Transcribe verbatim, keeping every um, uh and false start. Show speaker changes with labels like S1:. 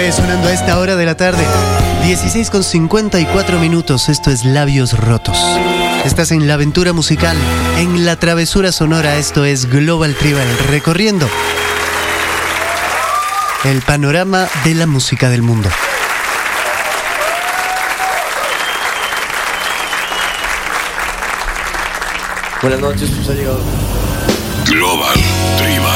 S1: es sonando a esta hora de la tarde. dieciséis con cincuenta y cuatro minutos. Esto es Labios Rotos. Estás en la aventura musical, en la travesura sonora. Esto es Global Tribal, recorriendo el panorama de la música del mundo.
S2: Buenas noches, pues ha llegado
S3: Global Tribal.